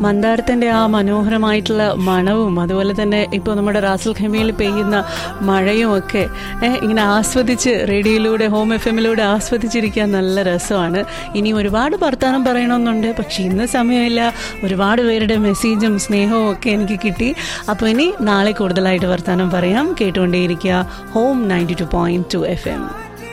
മന്ദാരത്തിൻ്റെ ആ മനോഹരമായിട്ടുള്ള മണവും അതുപോലെ തന്നെ ഇപ്പോൾ നമ്മുടെ റാസൽ ഖൈമയിൽ പെയ്യുന്ന മഴയും ഒക്കെ ഇങ്ങനെ ആസ്വദിച്ച് റേഡിയോയിലൂടെ ഹോം FM-ലൂടെ ആസ്വദിച്ചിരിക്കാൻ നല്ല രസമാണ്. ഇനി ഒരുപാട് വർത്താനം പറയണമെന്നുണ്ട്, പക്ഷെ ഇന്ന് സമയമില്ല. ഒരുപാട് പേരുടെ മെസ്സേജും സ്നേഹവും ഒക്കെ എനിക്ക് കിട്ടി. അപ്പോൾ ഇനി നാളെ കൂടുതലായിട്ട് വർത്താനം പറയാം. കേട്ടുകൊണ്ടേയിരിക്കുക ഹോം 92.2 FM.